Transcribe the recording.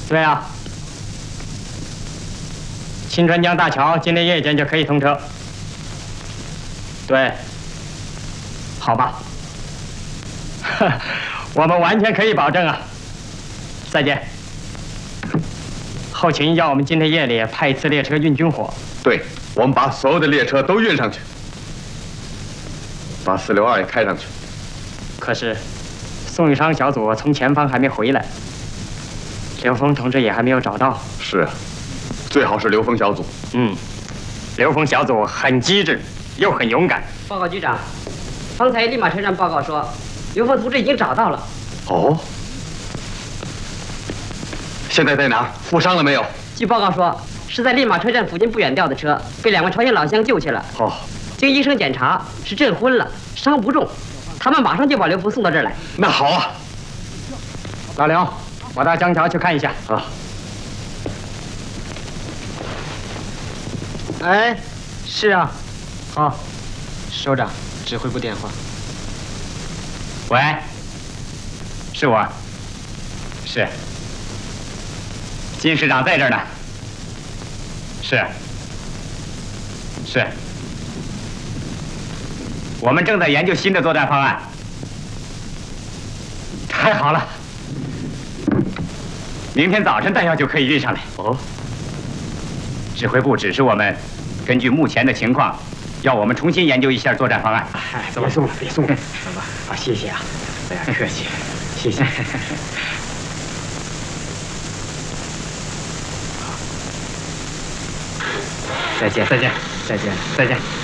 对啊，清川江大桥今天夜间就可以通车。对，好吧，我们完全可以保证啊。再见。后勤要我们今天夜里派一次列车运军火。 对，我们把所有的列车都运上去，把462也开上去。 可是，宋玉昌小组从前方还没回来，刘峰同志也还没有找到。 是啊，最好是刘峰小组。 刘峰小组很机智，又很勇敢。 报告局长，方才立马车站报告说，刘峰同志已经找到了。 哦，现在在哪儿？负伤了没有？ 据报告说，是在立马车站附近不远掉的车，被2位朝鲜老乡救去了。 哦， 经医生检查是震昏了，伤不重，他们马上就把刘峰送到这儿来。 那好啊， 老刘，我到江桥去看一下。 啊。 哎，是啊，好，首长，指挥部电话。 喂，是我。是。金市长在这儿呢。是。是。我们正在研究新的作战方案。太好了，明天早晨弹药就可以运上来。 哦。 指挥部指示我们，根据目前的情况，要我们重新研究一下作战方案。 别送了，别送了，走吧。啊，谢谢啊，不要客气，谢谢。再见，再见，再见，再见。